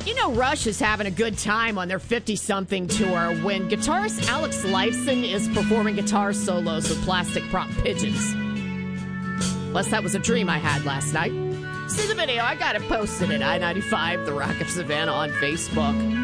You know, Rush is having a good time on their 50-something tour when guitarist Alex Lifeson is performing guitar solos with plastic prop pigeons. Unless that was a dream I had last night. See the video. I got it posted at I-95, The Rock of Savannah on Facebook.